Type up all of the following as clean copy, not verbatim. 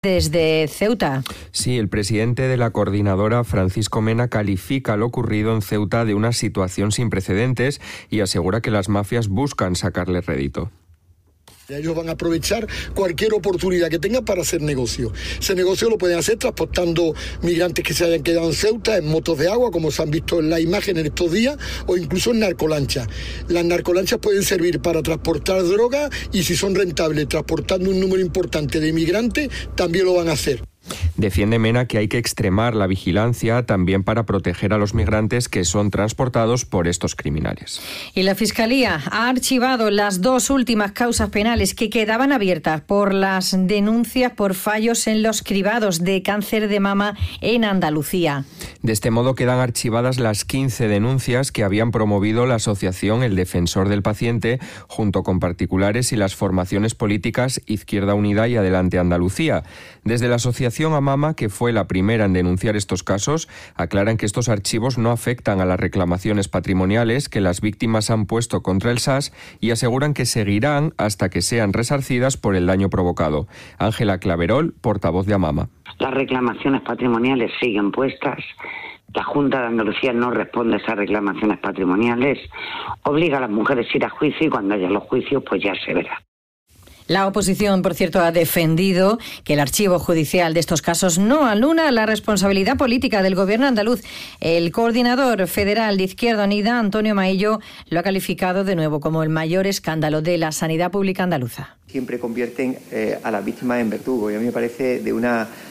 Desde Ceuta. Sí, el presidente de la coordinadora, Francisco Mena, califica lo ocurrido en Ceuta de una situación sin precedentes y asegura que las mafias buscan sacarle rédito. Ellos van a aprovechar cualquier oportunidad que tengan para hacer negocio. Ese negocio lo pueden hacer transportando migrantes que se hayan quedado en Ceuta, en motos de agua, como se han visto en la imagen en estos días, o incluso en narcolanchas. Las narcolanchas pueden servir para transportar droga y si son rentables transportando un número importante de migrantes, también lo van a hacer. Defiende Mena que hay que extremar la vigilancia también para proteger a los migrantes que son transportados por estos criminales. Y la Fiscalía ha archivado las dos últimas causas penales que quedaban abiertas por las denuncias por fallos en los cribados de cáncer de mama en Andalucía. De este modo quedan archivadas las 15 denuncias que habían promovido la asociación El Defensor del Paciente junto con particulares y las formaciones políticas Izquierda Unida y Adelante Andalucía. Desde la asociación AMAMA, que fue la primera en denunciar estos casos, aclaran que estos archivos no afectan a las reclamaciones patrimoniales que las víctimas han puesto contra el SAS y aseguran que seguirán hasta que sean resarcidas por el daño provocado. Ángela Claverol, portavoz de AMAMA. Las reclamaciones patrimoniales siguen puestas. La Junta de Andalucía no responde a esas reclamaciones patrimoniales. Obliga a las mujeres a ir a juicio y cuando haya los juicios pues ya se verá. La oposición, por cierto, ha defendido que el archivo judicial de estos casos no anula la responsabilidad política del gobierno andaluz. El coordinador federal de Izquierda Unida, Antonio Maillo, lo ha calificado de nuevo como el mayor escándalo de la sanidad pública andaluza. Siempre convierten a las víctimas en verdugos y a mí me parece de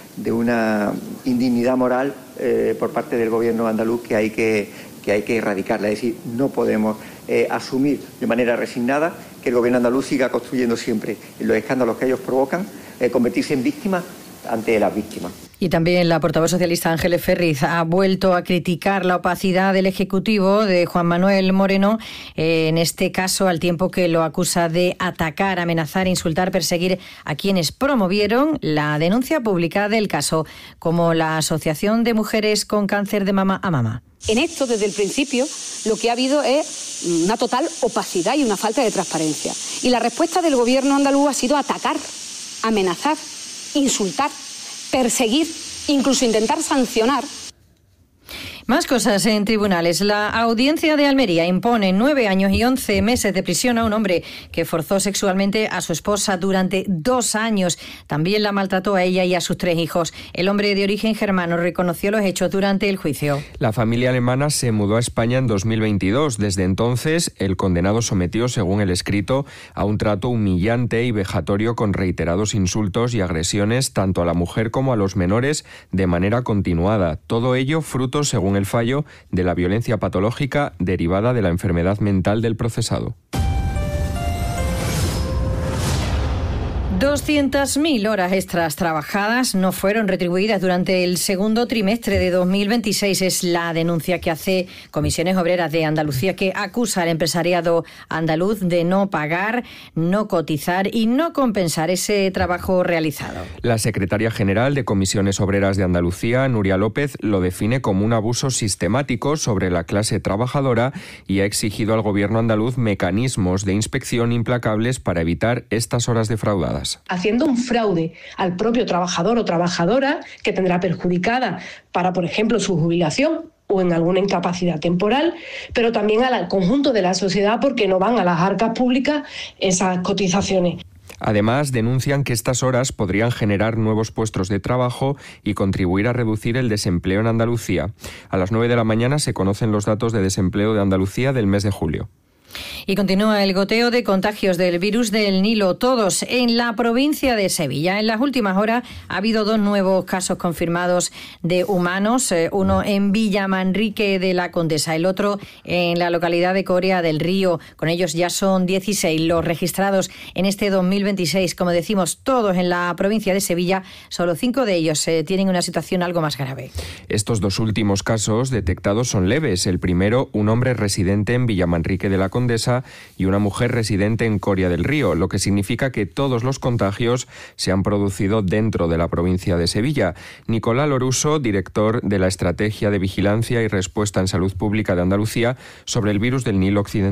una indignidad moral por parte del gobierno andaluz que hay que erradicarla. Es decir, no podemos asumir de manera resignada que el gobierno andaluz siga construyendo siempre en los escándalos que ellos provocan, convertirse en víctimas ante las víctimas. Y también la portavoz socialista Ángeles Ferriz ha vuelto a criticar la opacidad del Ejecutivo de Juan Manuel Moreno, en este caso al tiempo que lo acusa de atacar, amenazar, insultar, perseguir a quienes promovieron la denuncia pública del caso, como la Asociación de Mujeres con Cáncer de Mama AMAMA. En esto, desde el principio, lo que ha habido es una total opacidad y una falta de transparencia. Y la respuesta del gobierno andaluz ha sido atacar, amenazar, insultar, perseguir, incluso intentar sancionar. Más cosas en tribunales. La Audiencia de Almería impone 9 años y 11 meses de prisión a un hombre que forzó sexualmente a su esposa durante 2 años. También la maltrató a ella y a sus 3 hijos. El hombre de origen germano reconoció los hechos durante el juicio. La familia alemana se mudó a España en 2022. Desde entonces, el condenado sometió, según el escrito, a un trato humillante y vejatorio con reiterados insultos y agresiones tanto a la mujer como a los menores de manera continuada. Todo ello fruto, según el fallo, de la violencia patológica derivada de la enfermedad mental del procesado. 200.000 horas extras trabajadas no fueron retribuidas durante el segundo trimestre de 2026. Es la denuncia que hace Comisiones Obreras de Andalucía, que acusa al empresariado andaluz de no pagar, no cotizar y no compensar ese trabajo realizado. La secretaria general de Comisiones Obreras de Andalucía, Nuria López, lo define como un abuso sistemático sobre la clase trabajadora y ha exigido al gobierno andaluz mecanismos de inspección implacables para evitar estas horas defraudadas. Haciendo un fraude al propio trabajador o trabajadora que tendrá perjudicada para, por ejemplo, su jubilación o en alguna incapacidad temporal, pero también al conjunto de la sociedad porque no van a las arcas públicas esas cotizaciones. Además, denuncian que estas horas podrían generar nuevos puestos de trabajo y contribuir a reducir el desempleo en Andalucía. A las 9 de la mañana se conocen los datos de desempleo de Andalucía del mes de julio. Y continúa el goteo de contagios del virus del Nilo, todos en la provincia de Sevilla. En las últimas horas ha habido 2 nuevos casos confirmados de humanos, uno en Villamanrique de la Condesa, el otro en la localidad de Coria del Río. Con ellos ya son 16 los registrados en este 2026. Como decimos, todos en la provincia de Sevilla, solo 5 de ellos tienen una situación algo más grave. Estos 2 últimos casos detectados son leves. El primero, un hombre residente en Villamanrique de la Condesa y una mujer residente en Coria del Río, lo que significa que todos los contagios se han producido dentro de la provincia de Sevilla. Nicolás Loruso, director de la Estrategia de Vigilancia y Respuesta en Salud Pública de Andalucía, sobre el virus del Nilo Occidental.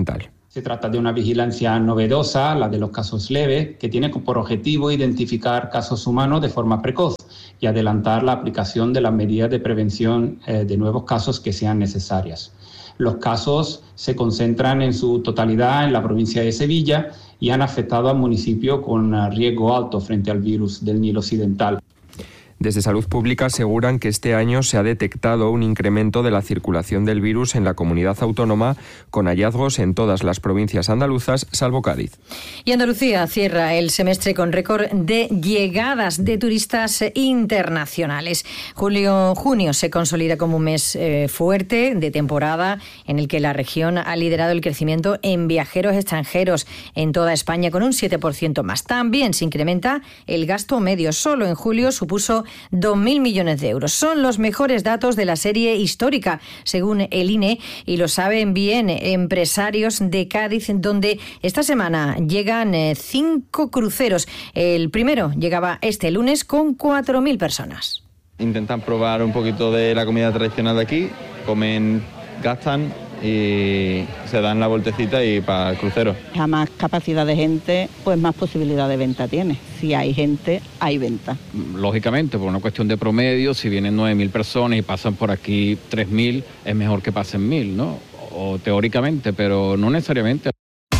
Se trata de una vigilancia novedosa, la de los casos leves, que tiene por objetivo identificar casos humanos de forma precoz y adelantar la aplicación de las medidas de prevención de nuevos casos que sean necesarias. Los casos se concentran en su totalidad en la provincia de Sevilla y han afectado al municipio con riesgo alto frente al virus del Nilo Occidental. Desde Salud Pública aseguran que este año se ha detectado un incremento de la circulación del virus en la comunidad autónoma, con hallazgos en todas las provincias andaluzas, salvo Cádiz. Y Andalucía cierra el semestre con récord de llegadas de turistas internacionales. Junio se consolida como un mes fuerte de temporada, en el que la región ha liderado el crecimiento en viajeros extranjeros en toda España, con un 7% más. También se incrementa el gasto medio. Solo en julio supuso 2.000 millones de euros. Son los mejores datos de la serie histórica, según el INE, y lo saben bien empresarios de Cádiz, donde esta semana llegan 5 cruceros. El primero llegaba este lunes con 4.000 personas. Intentan probar un poquito de la comida tradicional de aquí, comen, gastan y se dan la vueltecita y para el crucero. A más capacidad de gente, pues más posibilidad de venta tiene. Si hay gente, hay venta. Lógicamente, por una cuestión de promedio, si vienen 9.000 personas y pasan por aquí 3.000, es mejor que pasen 1.000, ¿no? O teóricamente, pero no necesariamente.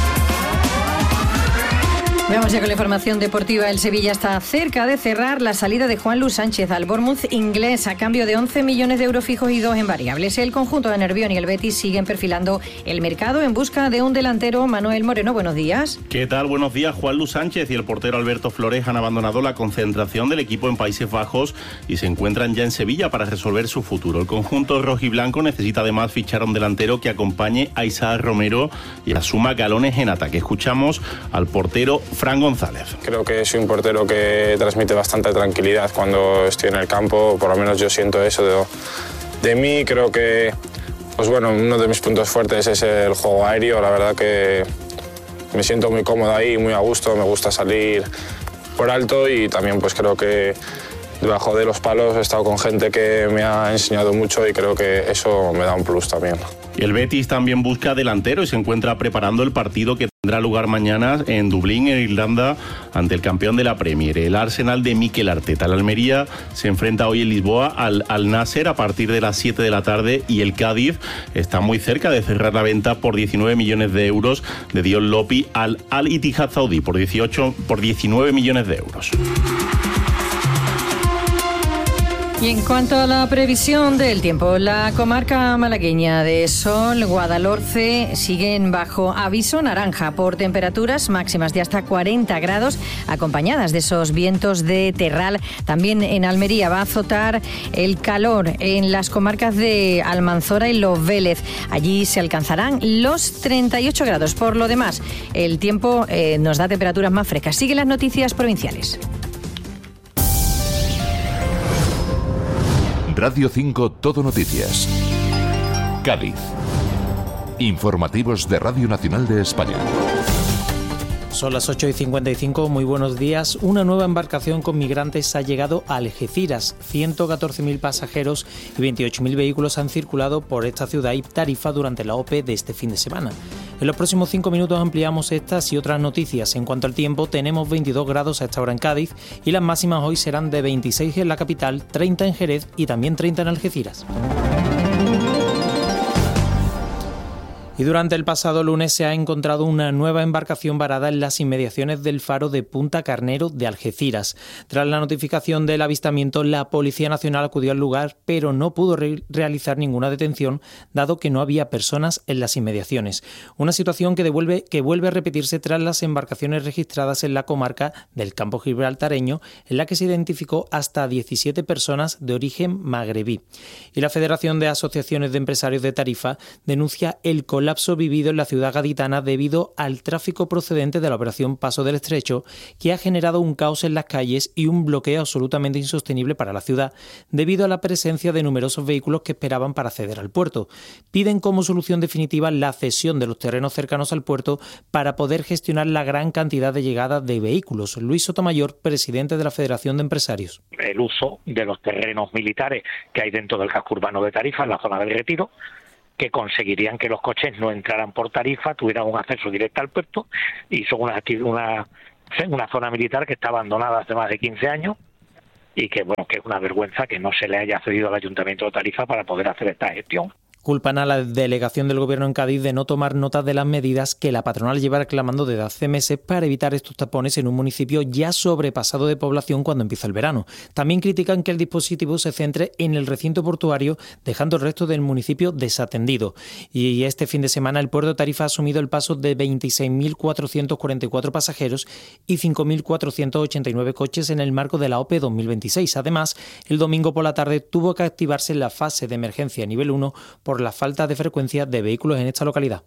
Vamos ya con la información deportiva. El Sevilla está cerca de cerrar la salida de Juanlu Sánchez al Bournemouth inglés a cambio de 11 millones de euros fijos y 2 en variables. El conjunto de Nervión y el Betis siguen perfilando el mercado en busca de un delantero. Manuel Moreno, buenos días. ¿Qué tal? Buenos días. Juanlu Sánchez y el portero Alberto Flores han abandonado la concentración del equipo en Países Bajos y se encuentran ya en Sevilla para resolver su futuro. El conjunto rojiblanco necesita además fichar a un delantero que acompañe a Isaac Romero y asuma galones en ataque. Escuchamos al portero Fran González. Creo que soy un portero que transmite bastante tranquilidad cuando estoy en el campo, por lo menos yo siento eso de mí. Creo que, pues bueno, uno de mis puntos fuertes es el juego aéreo. La verdad que me siento muy cómodo ahí, muy a gusto, me gusta salir por alto y también pues creo que debajo de los palos he estado con gente que me ha enseñado mucho y creo que eso me da un plus también. Y el Betis también busca delantero y se encuentra preparando el partido que tendrá lugar mañana en Dublín, en Irlanda, ante el campeón de la Premier, el Arsenal de Mikel Arteta. El Almería se enfrenta hoy en Lisboa al Nasser a partir de las 7 de la tarde y el Cádiz está muy cerca de cerrar la venta por 19 millones de euros de Dion Lopi al Al-Ittihad Saudí por 19 millones de euros. Y en cuanto a la previsión del tiempo, la comarca malagueña de Sol, Guadalhorce, siguen bajo aviso naranja por temperaturas máximas de hasta 40 grados, acompañadas de esos vientos de terral. También en Almería va a azotar el calor en las comarcas de Almanzora y Los Vélez. Allí se alcanzarán los 38 grados. Por lo demás, el tiempo nos da temperaturas más frescas. Siguen las noticias provinciales. Radio 5 Todo Noticias. Cádiz. Informativos de Radio Nacional de España. Son las 8:55, muy buenos días. Una nueva embarcación con migrantes ha llegado a Algeciras. 114.000 pasajeros y 28.000 vehículos han circulado por esta ciudad y Tarifa durante la OPE de este fin de semana. En los próximos 5 minutos ampliamos estas y otras noticias. En cuanto al tiempo, tenemos 22 grados a esta hora en Cádiz y las máximas hoy serán de 26 en la capital, 30 en Jerez y también 30 en Algeciras. Y durante el pasado lunes se ha encontrado una nueva embarcación varada en las inmediaciones del faro de Punta Carnero de Algeciras. Tras la notificación del avistamiento, la Policía Nacional acudió al lugar, pero no pudo realizar ninguna detención, dado que no había personas en las inmediaciones. Una situación que vuelve a repetirse tras las embarcaciones registradas en la comarca del Campo Gibraltareño, en la que se identificó hasta 17 personas de origen magrebí. Y la Federación de Asociaciones de Empresarios de Tarifa denuncia el colapso vivido en la ciudad gaditana debido al tráfico procedente de la operación Paso del Estrecho, que ha generado un caos en las calles y un bloqueo absolutamente insostenible para la ciudad, debido a la presencia de numerosos vehículos que esperaban para acceder al puerto. Piden como solución definitiva la cesión de los terrenos cercanos al puerto para poder gestionar la gran cantidad de llegada de vehículos. Luis Sotomayor, presidente de la Federación de Empresarios. El uso de los terrenos militares que hay dentro del casco urbano de Tarifa, en la zona del Retiro, que conseguirían que los coches no entraran por Tarifa, tuvieran un acceso directo al puerto, y son una zona militar que está abandonada hace más de 15 años y que es una vergüenza que no se le haya cedido al Ayuntamiento de Tarifa para poder hacer esta gestión. Culpan a la delegación del Gobierno en Cádiz de no tomar nota de las medidas que la patronal lleva reclamando desde hace meses para evitar estos tapones en un municipio ya sobrepasado de población cuando empieza el verano. También critican que el dispositivo se centre en el recinto portuario, dejando el resto del municipio desatendido. Y este fin de semana el puerto de Tarifa ha asumido el paso de 26.444 pasajeros y 5.489 coches en el marco de la OPE 2026. Además, el domingo por la tarde tuvo que activarse la fase de emergencia nivel 1 por la falta de frecuencia de vehículos en esta localidad.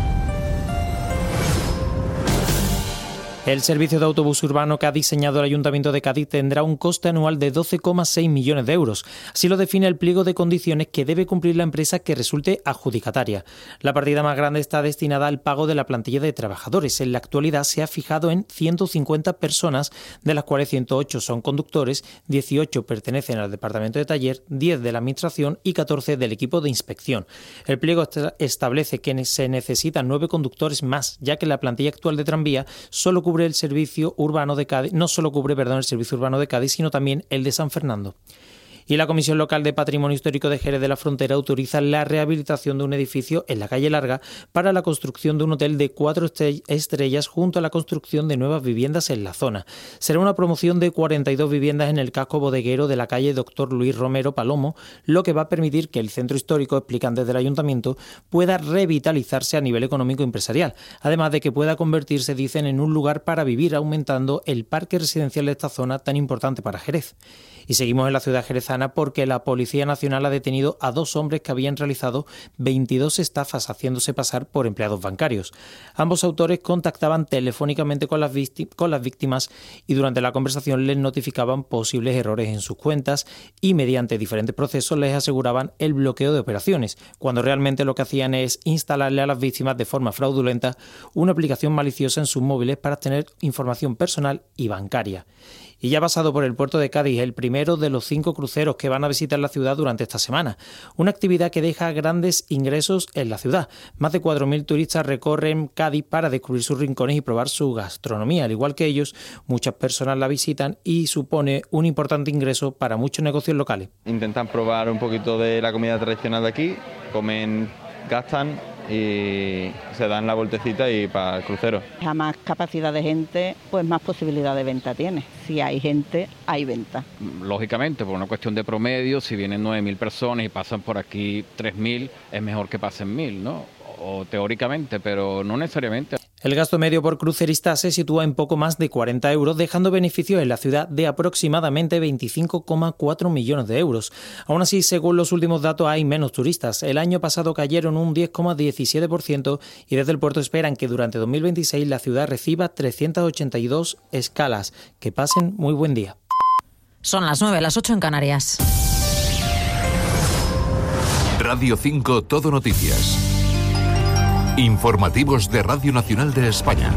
El servicio de autobús urbano que ha diseñado el Ayuntamiento de Cádiz tendrá un coste anual de 12,6 millones de euros. Así lo define el pliego de condiciones que debe cumplir la empresa que resulte adjudicataria. La partida más grande está destinada al pago de la plantilla de trabajadores. En la actualidad se ha fijado en 150 personas, de las cuales 108 son conductores, 18 pertenecen al departamento de taller, 10 de la administración y 14 del equipo de inspección. El pliego establece que se necesitan 9 conductores más, ya que la plantilla actual de tranvía solo cubre el servicio urbano de Cádiz, no solo cubre, el servicio urbano de Cádiz, sino también el de San Fernando. Y la Comisión Local de Patrimonio Histórico de Jerez de la Frontera autoriza la rehabilitación de un edificio en la calle Larga para la construcción de un hotel de 4 estrellas junto a la construcción de nuevas viviendas en la zona. Será una promoción de 42 viviendas en el casco bodeguero de la calle Dr. Luis Romero Palomo, lo que va a permitir que el centro histórico, explican desde el Ayuntamiento, pueda revitalizarse a nivel económico y empresarial, además de que pueda convertirse, dicen, en un lugar para vivir, aumentando el parque residencial de esta zona tan importante para Jerez. Y seguimos en la ciudad jerezana porque la Policía Nacional ha detenido a 2 hombres que habían realizado 22 estafas haciéndose pasar por empleados bancarios. Ambos autores contactaban telefónicamente con las víctimas y durante la conversación les notificaban posibles errores en sus cuentas y mediante diferentes procesos les aseguraban el bloqueo de operaciones, cuando realmente lo que hacían es instalarle a las víctimas de forma fraudulenta una aplicación maliciosa en sus móviles para obtener información personal y bancaria. Y ya ha pasado por el puerto de Cádiz el primero de los 5 cruceros que van a visitar la ciudad durante esta semana. Una actividad que deja grandes ingresos en la ciudad. Más de 4.000 turistas recorren Cádiz para descubrir sus rincones y probar su gastronomía. Al igual que ellos, muchas personas la visitan y supone un importante ingreso para muchos negocios locales. Intentan probar un poquito de la comida tradicional de aquí, comen, gastan y se dan la vueltecita y para el crucero. A más capacidad de gente, pues más posibilidad de venta tiene. Si hay gente, hay venta. Lógicamente, por una cuestión de promedio, si vienen 9.000 personas y pasan por aquí 3.000, es mejor que pasen 1.000, ¿no? O teóricamente, pero no necesariamente. El gasto medio por crucerista se sitúa en poco más de 40 euros, dejando beneficios en la ciudad de aproximadamente 25,4 millones de euros. Aún así, según los últimos datos, hay menos turistas. El año pasado cayeron un 10,17% y desde el puerto esperan que durante 2026 la ciudad reciba 382 escalas. Que pasen muy buen día. Son las 9, las 8 en Canarias. Radio 5 Todo Noticias. Informativos de Radio Nacional de España.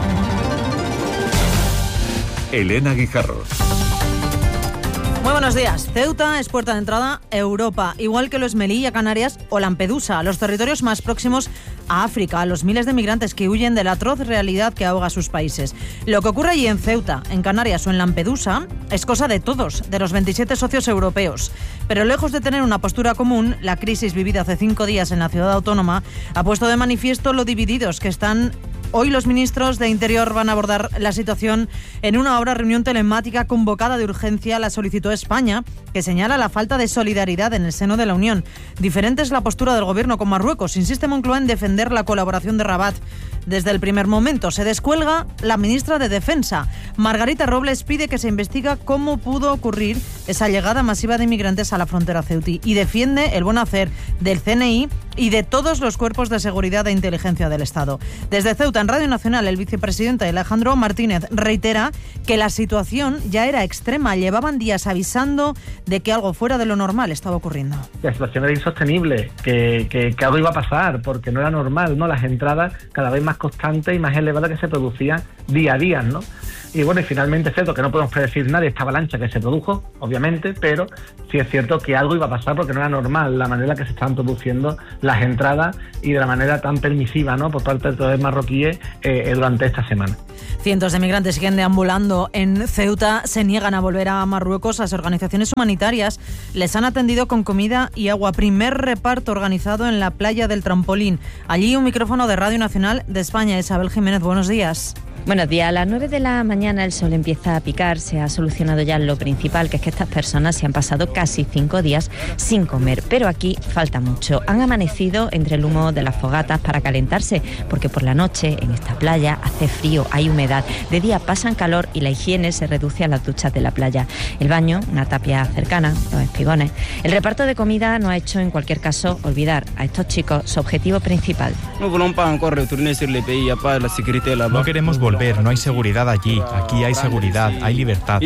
Elena Guijarro. Muy buenos días. Ceuta es puerta de entrada a Europa, igual que lo es Melilla, Canarias o Lampedusa, los territorios más próximos a África, a los miles de migrantes que huyen de la atroz realidad que ahoga sus países. Lo que ocurre allí en Ceuta, en Canarias o en Lampedusa es cosa de todos, de los 27 socios europeos. Pero lejos de tener una postura común, la crisis vivida hace 5 días en la ciudad autónoma ha puesto de manifiesto lo divididos que están. Hoy los ministros de Interior van a abordar la situación en una ahora reunión telemática convocada de urgencia. La solicitó España, que señala la falta de solidaridad en el seno de la Unión. Diferente es la postura del Gobierno con Marruecos. Insiste Moncloa en defender la colaboración de Rabat. Desde el primer momento se descuelga la ministra de Defensa. Margarita Robles pide que se investigue cómo pudo ocurrir esa llegada masiva de inmigrantes a la frontera ceutí y defiende el buen hacer del CNI y de todos los cuerpos de seguridad e inteligencia del Estado. Desde Ceuta, en Radio Nacional, el vicepresidente Alejandro Martínez reitera que la situación ya era extrema. Llevaban días avisando de que algo fuera de lo normal estaba ocurriendo. La situación era insostenible, que algo iba a pasar, porque no era normal, ¿no? Las entradas cada vez más constantes y más elevadas que se producían día a día, ¿no? Y bueno, y finalmente es cierto que no podemos predecir nadie esta avalancha que se produjo, obviamente, pero sí es cierto que algo iba a pasar porque no era normal la manera en la que se estaban produciendo las entradas y de la manera tan permisiva, ¿no?, por parte de todos los marroquíes durante esta semana. Cientos de migrantes siguen deambulando en Ceuta, se niegan a volver a Marruecos. Las organizaciones humanitarias les han atendido con comida y agua. Primer reparto organizado en la playa del Trampolín. Allí un micrófono de Radio Nacional de España. Isabel Jiménez, buenos días. Buenos días. A las 9 de la mañana el sol empieza a picar. Se ha solucionado ya lo principal, que es que estas personas se han pasado casi 5 días sin comer. Pero aquí falta mucho. Han amanecido entre el humo de las fogatas para calentarse, porque por la noche en esta playa hace frío, hay humedad. De día pasan calor y la higiene se reduce a las duchas de la playa. El baño, una tapia cercana, los espigones. El reparto de comida no ha hecho en cualquier caso olvidar a estos chicos su objetivo principal. No queremos volver, no hay seguridad allí. Aquí hay seguridad, hay libertad.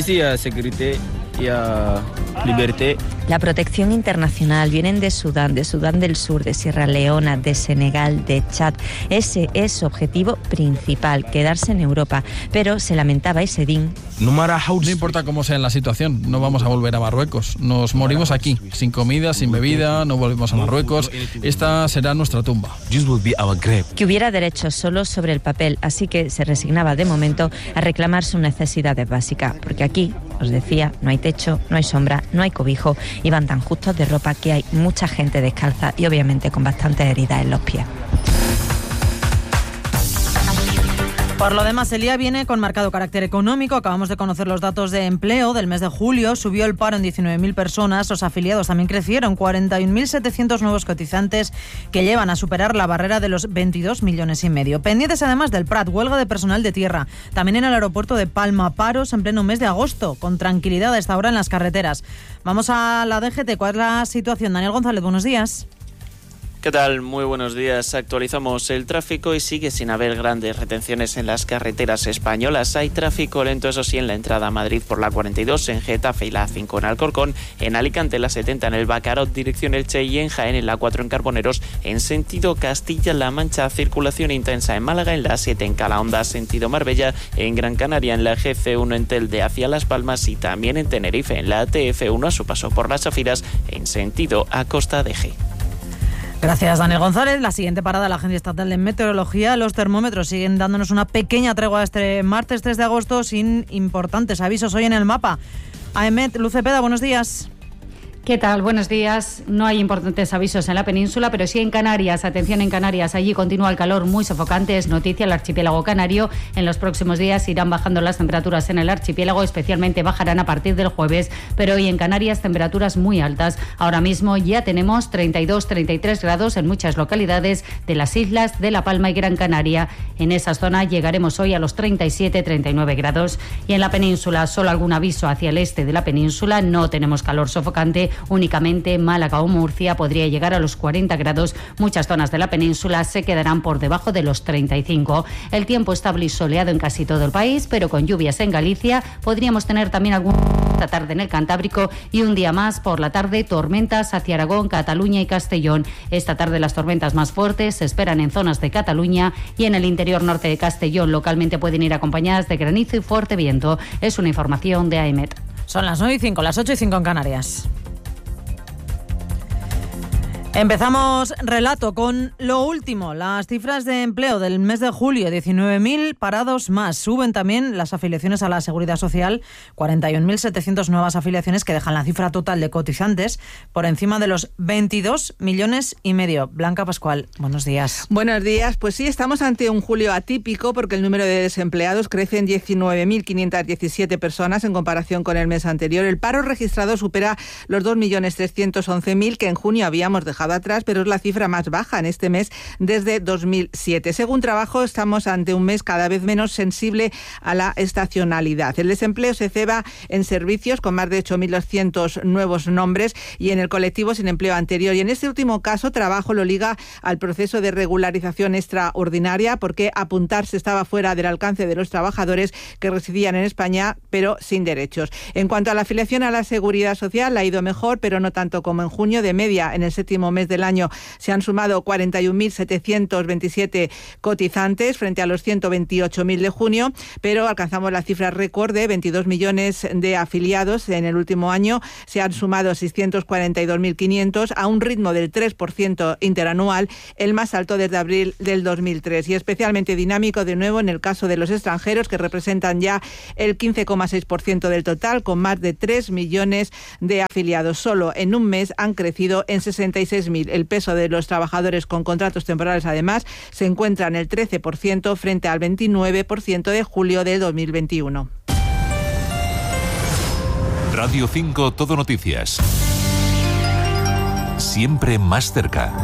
La protección internacional vienen de Sudán del Sur, de Sierra Leona, de Senegal, de Chad. Ese es su objetivo principal, quedarse en Europa. Pero se lamentaba Esedín. No importa cómo sea la situación, no vamos a volver a Marruecos. Nos morimos aquí, sin comida, sin bebida, no volvemos a Marruecos. Esta será nuestra tumba. Que hubiera derechos solo sobre el papel, así que se resignaba de momento a reclamar sus necesidades básicas. Porque aquí, os decía, no hay techo, no hay sombra, no hay cobijo y van tan justos de ropa que hay mucha gente descalza y obviamente con bastantes heridas en los pies. Por lo demás, el día viene con marcado carácter económico. Acabamos de conocer los datos de empleo del mes de julio. Subió el paro en 19.000 personas. Los afiliados también crecieron. 41.700 nuevos cotizantes que llevan a superar la barrera de los 22,5 millones. Pendientes además del Prat, huelga de personal de tierra. También en el aeropuerto de Palma, paros en pleno mes de agosto, con tranquilidad a esta hora en las carreteras. Vamos a la DGT. ¿Cuál es la situación? Daniel González, buenos días. ¿Qué tal? Muy buenos días. Actualizamos el tráfico y sigue sin haber grandes retenciones en las carreteras españolas. Hay tráfico lento, eso sí, en la entrada a Madrid por la 42, en Getafe y la 5 en Alcorcón, en Alicante la 70 en el Bacarot, dirección Elche, y en Jaén en la 4 en Carboneros, en sentido Castilla-La Mancha, circulación intensa en Málaga, en la 7 en Calahonda, sentido Marbella, en Gran Canaria en la GC1 en Telde hacia Las Palmas y también en Tenerife en la TF1 a su paso por Las Safiras, en sentido a Costa de G. Gracias, Daniel González. La siguiente parada, la Agencia Estatal de Meteorología. Los termómetros siguen dándonos una pequeña tregua este martes 3 de agosto sin importantes avisos hoy en el mapa. Aemet, Luz Cepeda, buenos días. ¿Qué tal? Buenos días. No hay importantes avisos en la península, pero sí en Canarias. Atención en Canarias, allí continúa el calor muy sofocante. Es noticia el archipiélago canario. En los próximos días irán bajando las temperaturas en el archipiélago, especialmente bajarán a partir del jueves, pero hoy en Canarias temperaturas muy altas. Ahora mismo ya tenemos 32-33 grados en muchas localidades de las islas de La Palma y Gran Canaria. En esa zona llegaremos hoy a los 37-39 grados. Y en la península, solo algún aviso hacia el este de la península. No tenemos calor sofocante. Únicamente Málaga o Murcia podría llegar a los 40 grados. Muchas zonas de la península se quedarán por debajo de los 35. El tiempo estable y soleado en casi todo el país, pero con lluvias en Galicia. Podríamos tener también esta tarde en el Cantábrico y un día más por la tarde tormentas hacia Aragón, Cataluña y Castellón. Esta tarde las tormentas más fuertes se esperan en zonas de Cataluña y en el interior norte de Castellón. Localmente pueden ir acompañadas de granizo y fuerte viento. Es una información de AEMET. Son las 9:05, las 8:05 en Canarias. Empezamos relato con lo último, las cifras de empleo del mes de julio, 19.000 parados más. Suben también las afiliaciones a la Seguridad Social, 41.700 nuevas afiliaciones que dejan la cifra total de cotizantes por encima de los 22,5 millones. Blanca Pascual, buenos días. Buenos días, pues sí, estamos ante un julio atípico porque el número de desempleados crece en 19.517 personas en comparación con el mes anterior. El paro registrado supera los 2.311.000 que en junio habíamos dejado atrás, pero es la cifra más baja en este mes desde 2007. Según Trabajo, estamos ante un mes cada vez menos sensible a la estacionalidad. El desempleo se ceba en servicios con más de 8.200 nuevos nombres y en el colectivo sin empleo anterior. Y en este último caso, Trabajo lo liga al proceso de regularización extraordinaria porque apuntarse estaba fuera del alcance de los trabajadores que residían en España, pero sin derechos. En cuanto a la afiliación a la Seguridad Social, ha ido mejor, pero no tanto como en junio. De media, en el séptimo mes del año se han sumado 41.727 cotizantes frente a los 128.000 de junio, pero alcanzamos la cifra récord de 22 millones de afiliados. En el último año se han sumado 642.500 a un ritmo del 3% interanual, el más alto desde abril del 2003, y especialmente dinámico de nuevo en el caso de los extranjeros, que representan ya el 15,6% del total, con más de 3 millones de afiliados. Solo en un mes han crecido en 66.000. El peso de los trabajadores con contratos temporales, además, se encuentra en el 13% frente al 29% de julio del 2021. Radio 5 Todo Noticias. Siempre más cerca.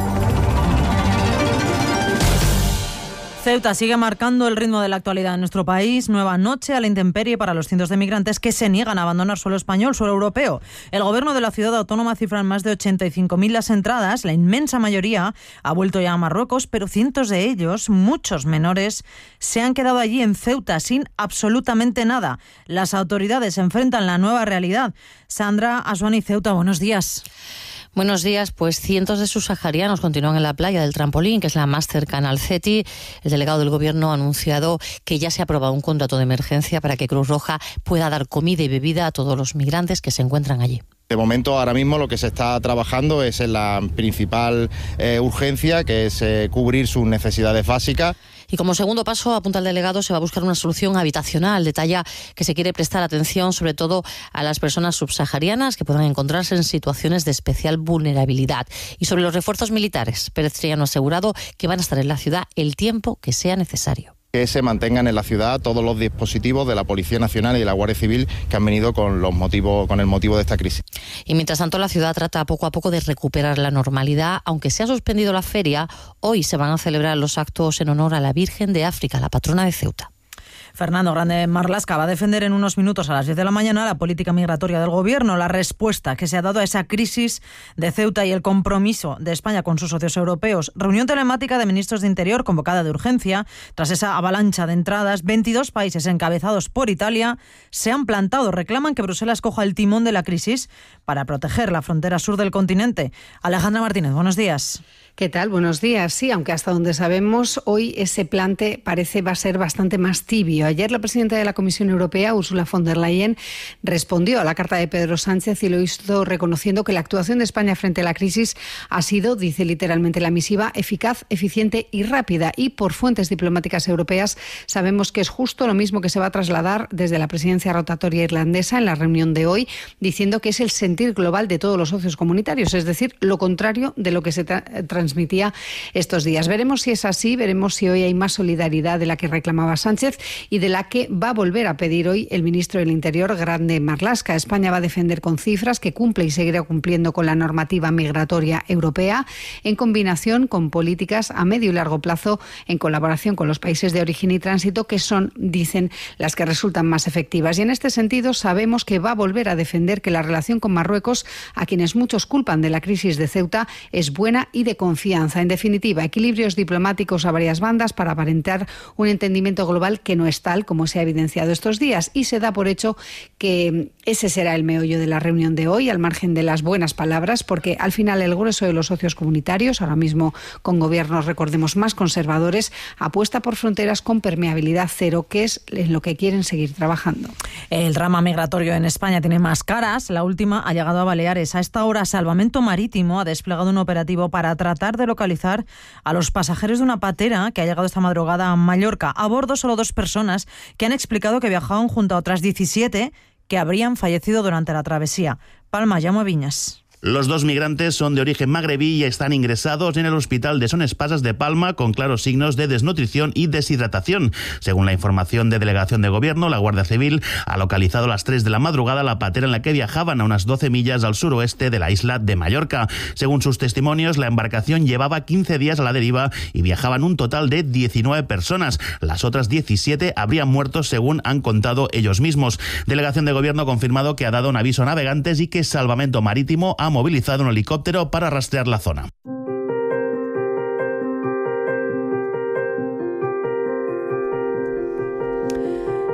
Ceuta sigue marcando el ritmo de la actualidad en nuestro país. Nueva noche a la intemperie para los cientos de migrantes que se niegan a abandonar suelo español, suelo europeo. El gobierno de la ciudad autónoma cifra en más de 85.000 las entradas. La inmensa mayoría ha vuelto ya a Marruecos, pero cientos de ellos, muchos menores, se han quedado allí en Ceuta sin absolutamente nada. Las autoridades enfrentan la nueva realidad. Sandra Asuani, Ceuta, buenos días. Buenos días. Pues cientos de subsaharianos continúan en la playa del Trampolín, que es la más cercana al CETI. El delegado del Gobierno ha anunciado que ya se ha aprobado un contrato de emergencia para que Cruz Roja pueda dar comida y bebida a todos los migrantes que se encuentran allí. De momento, ahora mismo lo que se está trabajando es en la principal urgencia, que es cubrir sus necesidades básicas. Y como segundo paso, apunta el delegado, se va a buscar una solución habitacional. Detalla que se quiere prestar atención sobre todo a las personas subsaharianas que puedan encontrarse en situaciones de especial vulnerabilidad. Y sobre los refuerzos militares, Pérez Triano ha asegurado que van a estar en la ciudad el tiempo que sea necesario. Que se mantengan en la ciudad todos los dispositivos de la Policía Nacional y de la Guardia Civil que han venido con el motivo de esta crisis. Y mientras tanto, la ciudad trata poco a poco de recuperar la normalidad. Aunque se ha suspendido la feria, hoy se van a celebrar los actos en honor a la Virgen de África, la patrona de Ceuta. Fernando Grande Marlaska va a defender en unos minutos a las 10 de la mañana la política migratoria del Gobierno, la respuesta que se ha dado a esa crisis de Ceuta y el compromiso de España con sus socios europeos. Reunión telemática de ministros de Interior convocada de urgencia. Tras esa avalancha de entradas, 22 países encabezados por Italia se han plantado. Reclaman que Bruselas coja el timón de la crisis para proteger la frontera sur del continente. Alejandra Martínez, buenos días. ¿Qué tal? Buenos días. Sí, aunque hasta donde sabemos, hoy ese plante va a ser bastante más tibio. Ayer la presidenta de la Comisión Europea, Ursula von der Leyen, respondió a la carta de Pedro Sánchez y lo hizo reconociendo que la actuación de España frente a la crisis ha sido, dice literalmente la misiva, eficaz, eficiente y rápida. Y por fuentes diplomáticas europeas sabemos que es justo lo mismo que se va a trasladar desde la presidencia rotatoria irlandesa en la reunión de hoy, diciendo que es el sentir global de todos los socios comunitarios, es decir, lo contrario de lo que se transmitía estos días. Veremos si es así, veremos si hoy hay más solidaridad de la que reclamaba Sánchez y de la que va a volver a pedir hoy el ministro del Interior, Grande Marlaska. España va a defender con cifras que cumple y seguirá cumpliendo con la normativa migratoria europea, en combinación con políticas a medio y largo plazo en colaboración con los países de origen y tránsito, que son, dicen, las que resultan más efectivas. Y en este sentido sabemos que va a volver a defender que la relación con Marruecos, a quienes muchos culpan de la crisis de Ceuta, es buena y de confianza. En definitiva, equilibrios diplomáticos a varias bandas para aparentar un entendimiento global que no es tal como se ha evidenciado estos días, y se da por hecho que ese será el meollo de la reunión de hoy, al margen de las buenas palabras, porque al final el grueso de los socios comunitarios, ahora mismo con gobiernos, recordemos, más conservadores, apuesta por fronteras con permeabilidad cero, que es en lo que quieren seguir trabajando. El drama migratorio en España tiene más caras. La última ha llegado a Baleares. A esta hora, Salvamento Marítimo ha desplegado un operativo para tratar de localizar a los pasajeros de una patera que ha llegado esta madrugada a Mallorca. A bordo solo 2 personas que han explicado que viajaban junto a otras 17 que habrían fallecido durante la travesía. Palma, llamo a Viñas. Los 2 migrantes son de origen magrebí y están ingresados en el hospital de Son Espasas de Palma con claros signos de desnutrición y deshidratación. Según la información de Delegación de Gobierno, la Guardia Civil ha localizado a las 3 de la madrugada la patera en la que viajaban a unas 12 millas al suroeste de la isla de Mallorca. Según sus testimonios, la embarcación llevaba 15 días a la deriva y viajaban un total de 19 personas. Las otras 17 habrían muerto, según han contado ellos mismos. Delegación de Gobierno ha confirmado que ha dado un aviso a navegantes y que Salvamento Marítimo ha movilizado un helicóptero para rastrear la zona.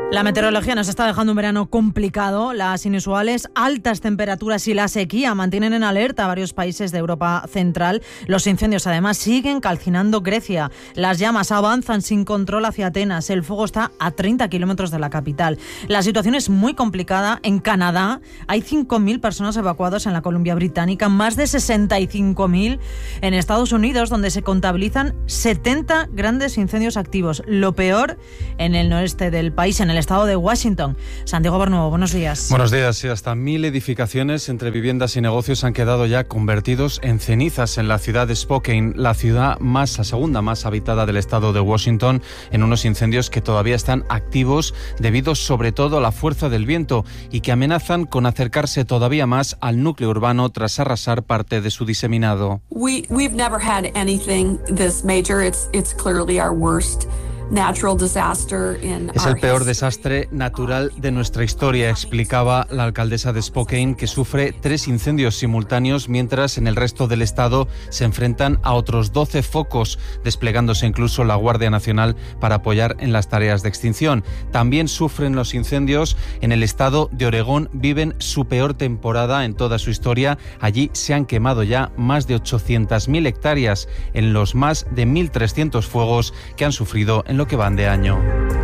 La meteorología nos está dejando un verano complicado. Las inusuales altas temperaturas y la sequía mantienen en alerta a varios países de Europa Central. Los incendios, además, siguen calcinando Grecia. Las llamas avanzan sin control hacia Atenas. El fuego está a 30 kilómetros de la capital. La situación es muy complicada. En Canadá hay 5.000 personas evacuadas en la Columbia Británica, más de 65.000 en Estados Unidos, donde se contabilizan 70 grandes incendios activos. Lo peor en el noreste del país, en el estado de Washington. Santiago Bernuevo, buenos días. Buenos días. Sí, hasta 1.000 edificaciones entre viviendas y negocios han quedado ya convertidos en cenizas en la ciudad de Spokane, la segunda más habitada del estado de Washington, en unos incendios que todavía están activos debido sobre todo a la fuerza del viento y que amenazan con acercarse todavía más al núcleo urbano tras arrasar parte de su diseminado. We've never had anything this major. It's clearly our worst natural disaster in Es el peor desastre natural de nuestra historia, explicaba la alcaldesa de Spokane, que sufre 3 incendios simultáneos, mientras en el resto del estado se enfrentan a otros 12 focos, desplegándose incluso la Guardia Nacional para apoyar en las tareas de extinción. También sufren los incendios en el estado de Oregón, viven su peor temporada en toda su historia. Allí se han quemado ya más de 800.000 hectáreas en los más de 1.300 fuegos que han sufrido en lo que van de año.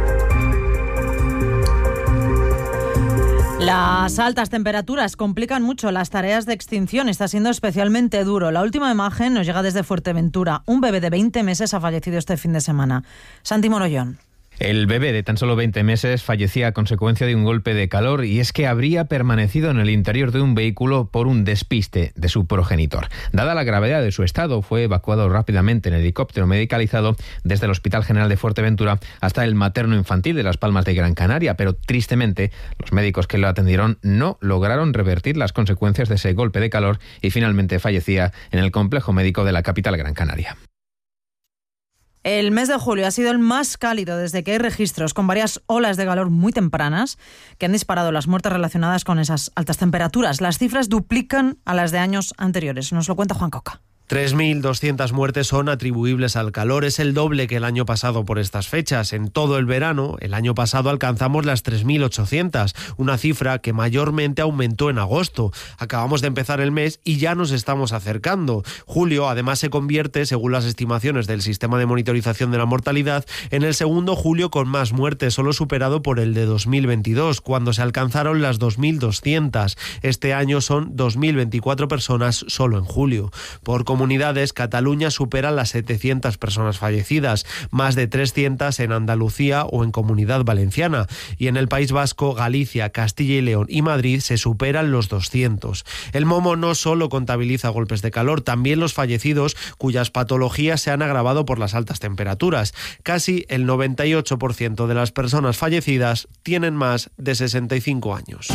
Las altas temperaturas complican mucho las tareas de extinción. Está siendo especialmente duro. La última imagen nos llega desde Fuerteventura. Un bebé de 20 meses ha fallecido este fin de semana. Santi Morollón. El bebé de tan solo 20 meses fallecía a consecuencia de un golpe de calor, y es que habría permanecido en el interior de un vehículo por un despiste de su progenitor. Dada la gravedad de su estado, fue evacuado rápidamente en helicóptero medicalizado desde el Hospital General de Fuerteventura hasta el materno infantil de Las Palmas de Gran Canaria, pero tristemente los médicos que lo atendieron no lograron revertir las consecuencias de ese golpe de calor y finalmente fallecía en el complejo médico de la capital Gran Canaria. El mes de julio ha sido el más cálido desde que hay registros, con varias olas de calor muy tempranas que han disparado las muertes relacionadas con esas altas temperaturas. Las cifras duplican a las de años anteriores. Nos lo cuenta Juan Coca. 3.200 muertes son atribuibles al calor, es el doble que el año pasado por estas fechas. En todo el verano, el año pasado alcanzamos las 3.800, una cifra que mayormente aumentó en agosto. Acabamos de empezar el mes y ya nos estamos acercando. Julio, además, se convierte, según las estimaciones del Sistema de Monitorización de la Mortalidad, en el segundo julio con más muertes, solo superado por el de 2022, cuando se alcanzaron las 2.200. Este año son 2.024 personas solo en julio. Por comunidades, Cataluña supera las 700 personas fallecidas, más de 300 en Andalucía o en Comunidad Valenciana, y en el País Vasco, Galicia, Castilla y León y Madrid se superan los 200. El Momo no solo contabiliza golpes de calor, también los fallecidos cuyas patologías se han agravado por las altas temperaturas. Casi el 98% de las personas fallecidas tienen más de 65 años.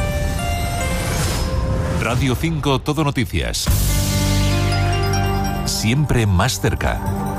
Radio 5 Todo Noticias. Siempre más cerca.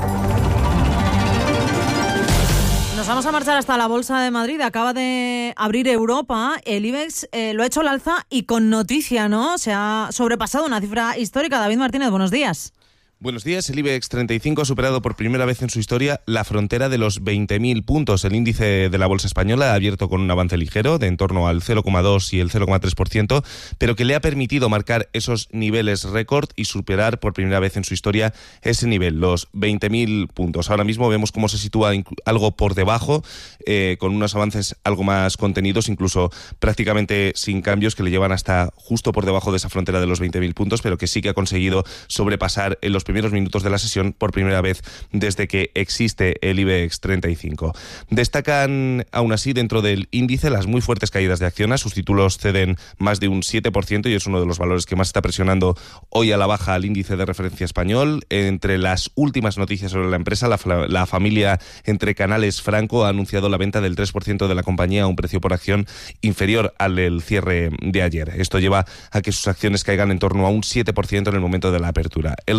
Nos vamos a marchar hasta la Bolsa de Madrid. Acaba de abrir Europa. El IBEX lo ha hecho al alza y con noticia, ¿no? Se ha sobrepasado una cifra histórica. David Martínez, buenos días. Buenos días. El IBEX 35 ha superado por primera vez en su historia la frontera de los 20.000 puntos. El índice de la bolsa española ha abierto con un avance ligero de en torno al 0,2 y el 0,3%, pero que le ha permitido marcar esos niveles récord y superar por primera vez en su historia ese nivel, los 20.000 puntos. Ahora mismo vemos cómo se sitúa algo por debajo, con unos avances algo más contenidos, incluso prácticamente sin cambios, que le llevan hasta justo por debajo de esa frontera de los 20.000 puntos, pero que sí que ha conseguido sobrepasar en los primeros minutos de la sesión por primera vez desde que existe el IBEX 35. Destacan aún así dentro del índice las muy fuertes caídas de Acciona. Sus títulos ceden más de un 7% y es uno de los valores que más está presionando hoy a la baja al índice de referencia español. Entre las últimas noticias sobre la empresa, la familia entre Canales Franco ha anunciado la venta del 3% de la compañía a un precio por acción inferior al del cierre de ayer. Esto lleva a que sus acciones caigan en torno a un 7% en el momento de la apertura. El resto de bolsas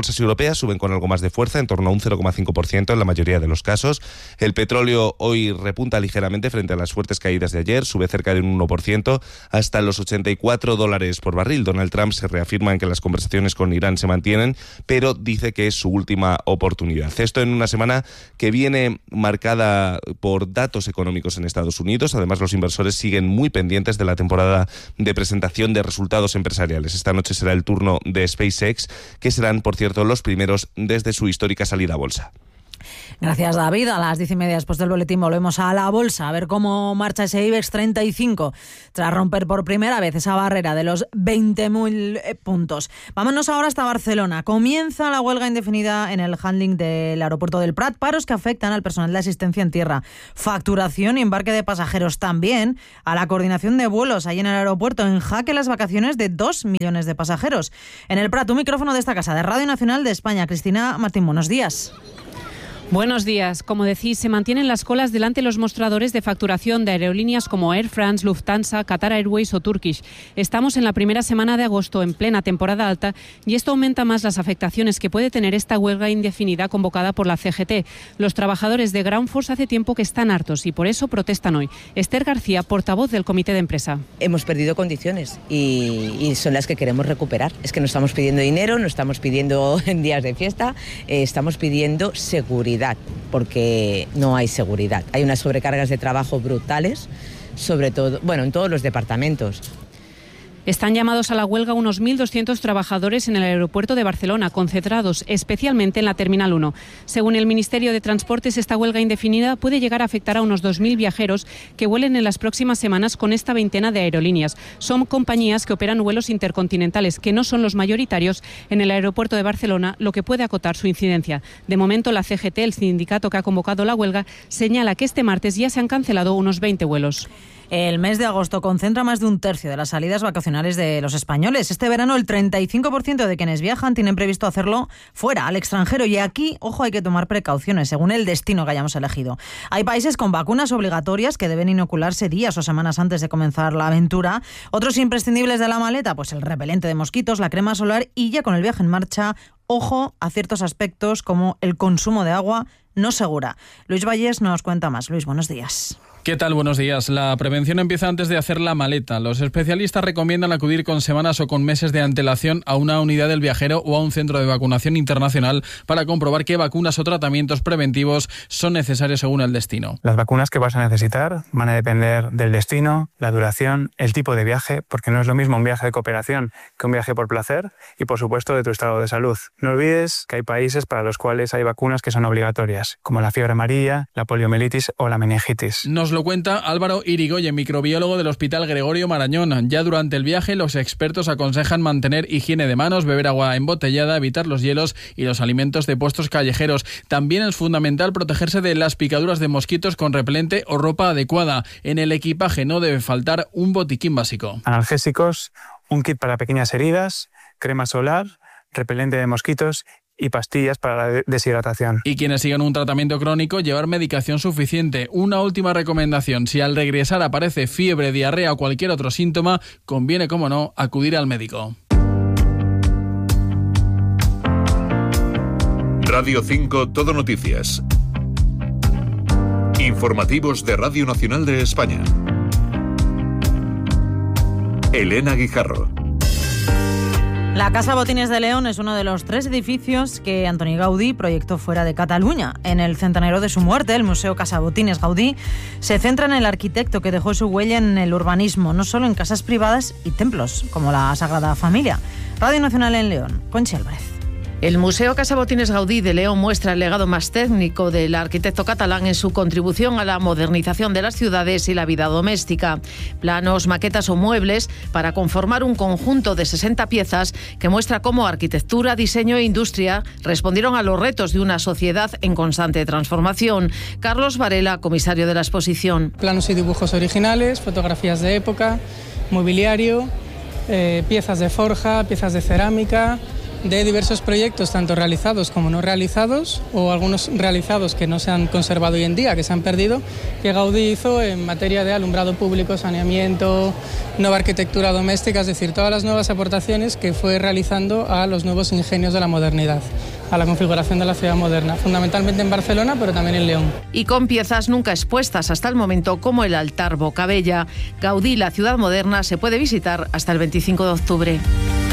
bolsas europeas suben con algo más de fuerza, en torno a un 0,5% en la mayoría de los casos. El petróleo hoy repunta ligeramente frente a las fuertes caídas de ayer, sube cerca de un 1% hasta los $84 por barril. Donald Trump se reafirma en que las conversaciones con Irán se mantienen, pero dice que es su última oportunidad. Esto en una semana que viene marcada por datos económicos en Estados Unidos. Además, los inversores siguen muy pendientes de la temporada de presentación de resultados empresariales. Esta noche será el turno de SpaceX, que serán, por cierto, los primeros desde su histórica salida a bolsa. Gracias, David. A las 10:30 después del boletín volvemos a la bolsa a ver cómo marcha ese IBEX 35 tras romper por primera vez esa barrera de los 20.000 puntos. Vámonos ahora hasta Barcelona. Comienza la huelga indefinida en el handling del aeropuerto del Prat, paros que afectan al personal de asistencia en tierra, facturación y embarque de pasajeros, también a la coordinación de vuelos ahí en el aeropuerto, en jaque las vacaciones de 2 millones de pasajeros. En el Prat, un micrófono de esta casa de Radio Nacional de España. Cristina Martín, buenos días. Buenos días. Como decís, se mantienen las colas delante de los mostradores de facturación de aerolíneas como Air France, Lufthansa, Qatar Airways o Turkish. Estamos en la primera semana de agosto, en plena temporada alta, y esto aumenta más las afectaciones que puede tener esta huelga indefinida convocada por la CGT. Los trabajadores de Ground Force hace tiempo que están hartos y por eso protestan hoy. Esther García, portavoz del comité de empresa. Hemos perdido condiciones y son las que queremos recuperar. Es que no estamos pidiendo dinero, no estamos pidiendo en días de fiesta, estamos pidiendo seguridad. Porque no hay seguridad. Hay unas sobrecargas de trabajo brutales, sobre todo, en todos los departamentos. Están llamados a la huelga unos 1.200 trabajadores en el aeropuerto de Barcelona, concentrados especialmente en la Terminal 1. Según el Ministerio de Transportes, esta huelga indefinida puede llegar a afectar a unos 2.000 viajeros que vuelen en las próximas semanas con esta veintena de aerolíneas. Son compañías que operan vuelos intercontinentales, que no son los mayoritarios en el aeropuerto de Barcelona, lo que puede acotar su incidencia. De momento, la CGT, el sindicato que ha convocado la huelga, señala que este martes ya se han cancelado unos 20 vuelos. El mes de agosto concentra más de un tercio de las salidas vacacionales de los españoles. Este verano el 35% de quienes viajan tienen previsto hacerlo fuera, al extranjero. Y aquí, ojo, hay que tomar precauciones según el destino que hayamos elegido. Hay países con vacunas obligatorias que deben inocularse días o semanas antes de comenzar la aventura. Otros imprescindibles de la maleta, pues el repelente de mosquitos, la crema solar y ya con el viaje en marcha, ojo a ciertos aspectos como el consumo de agua no segura. Luis Vallés nos cuenta más. Luis, buenos días. ¿Qué tal? Buenos días. La prevención empieza antes de hacer la maleta. Los especialistas recomiendan acudir con semanas o con meses de antelación a una unidad del viajero o a un centro de vacunación internacional para comprobar qué vacunas o tratamientos preventivos son necesarios según el destino. Las vacunas que vas a necesitar van a depender del destino, la duración, el tipo de viaje, porque no es lo mismo un viaje de cooperación que un viaje por placer y, por supuesto, de tu estado de salud. No olvides que hay países para los cuales hay vacunas que son obligatorias, como la fiebre amarilla, la poliomielitis o la meningitis. Lo cuenta Álvaro Irigoyen, microbiólogo del Hospital Gregorio Marañón. Ya durante el viaje, los expertos aconsejan mantener higiene de manos, beber agua embotellada, evitar los hielos y los alimentos de puestos callejeros. También es fundamental protegerse de las picaduras de mosquitos con repelente o ropa adecuada. En el equipaje no debe faltar un botiquín básico. Analgésicos, un kit para pequeñas heridas, crema solar, repelente de mosquitos y pastillas para la deshidratación. Y quienes sigan un tratamiento crónico, llevar medicación suficiente. Una última recomendación: si al regresar aparece fiebre, diarrea o cualquier otro síntoma, conviene, como no, acudir al médico. Radio 5 Todo Noticias. Informativos de Radio Nacional de España. Elena Guijarro. La Casa Botines de León es uno de los 3 edificios que Antoni Gaudí proyectó fuera de Cataluña. En el centenario de su muerte, el Museo Casa Botines Gaudí se centra en el arquitecto que dejó su huella en el urbanismo, no solo en casas privadas y templos, como la Sagrada Familia. Radio Nacional en León, Conchi Álvarez. El Museo Casa Botines Gaudí de León muestra el legado más técnico del arquitecto catalán en su contribución a la modernización de las ciudades y la vida doméstica. Planos, maquetas o muebles para conformar un conjunto de 60 piezas que muestra cómo arquitectura, diseño e industria respondieron a los retos de una sociedad en constante transformación. Carlos Varela, comisario de la exposición. Planos y dibujos originales, fotografías de época, mobiliario, piezas de forja, piezas de cerámica, de diversos proyectos, tanto realizados como no realizados, o algunos realizados que no se han conservado hoy en día, que se han perdido, que Gaudí hizo en materia de alumbrado público, saneamiento, nueva arquitectura doméstica, es decir, todas las nuevas aportaciones que fue realizando a los nuevos ingenios de la modernidad, a la configuración de la ciudad moderna, fundamentalmente en Barcelona, pero también en León. Y con piezas nunca expuestas hasta el momento, como el altar Bocabella. Gaudí, la ciudad moderna, se puede visitar hasta el 25 de octubre.